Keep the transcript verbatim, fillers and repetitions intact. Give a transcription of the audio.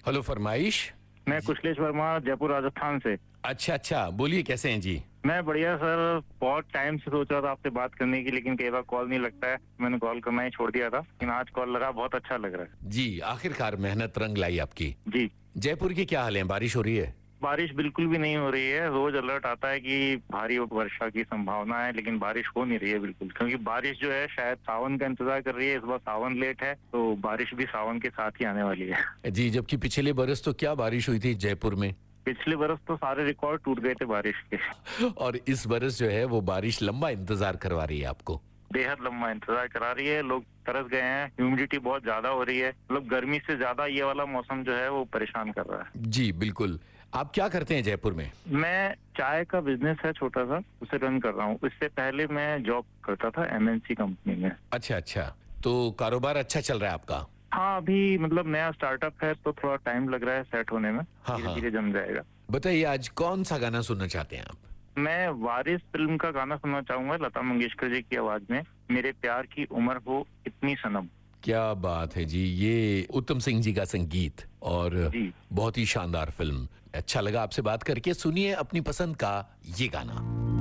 Hello फरमाइश। मैं कुशलेश वर्मा, जयपुर राजस्थान से। अच्छा अच्छा, बोलिए कैसे हैं जी? मैं बढ़िया सर। बहुत टाइम से सोच रहा था आपसे बात करने की, लेकिन कई बार कॉल नहीं लगता है, मैंने कॉल करना ही छोड़ दिया था, लेकिन आज कॉल लगा, बहुत अच्छा लग रहा है। जी, आखिरकार मेहनत रंग लाई आपकी। जी। जयपुर की क्या हाल है, बारिश हो रही है? बारिश बिल्कुल भी नहीं हो रही है। रोज अलर्ट आता है कि भारी वर्षा की संभावना है, लेकिन बारिश हो नहीं रही है बिल्कुल, क्योंकि बारिश जो है शायद सावन का इंतजार कर रही है। इस बार सावन लेट है, तो बारिश भी सावन के साथ ही आने वाली है। जी, जबकि पिछले बरस तो क्या बारिश हुई थी जयपुर में। पिछले बरस तो सारे रिकॉर्ड टूट गए थे बारिश के। और इस बरस जो है वो बारिश लंबा इंतजार करवा रही है आपको। बेहद लंबा इंतजार करा रही है, लोग तरस गए हैं। ह्यूमिडिटी बहुत ज्यादा हो रही है, मतलब गर्मी से ज्यादा ये वाला मौसम जो है वो परेशान कर रहा है। जी बिल्कुल। आप क्या करते हैं जयपुर में? मैं चाय का बिजनेस है छोटा सा, उसे रन कर रहा हूँ। इससे पहले मैं जॉब करता था एमएनसी कंपनी में। अच्छा अच्छा, तो कारोबार अच्छा चल रहा है आपका? हाँ, अभी मतलब नया स्टार्टअप है, तो थोड़ा टाइम लग रहा है सेट होने में। हाँ धीरे हाँ, धीरे जम जाएगा। बताइए आज कौन सा गाना सुनना चाहते हैं आप? मैं वारिस फिल्म का गाना सुनना चाहूंगा, लता मंगेशकर जी की आवाज में, मेरे प्यार की उम्र हो इतनी सनम। क्या बात है जी, ये उत्तम सिंह जी का संगीत और जी। बहुत ही शानदार फिल्म। अच्छा लगा आपसे बात करके। सुनिए अपनी पसंद का ये गाना।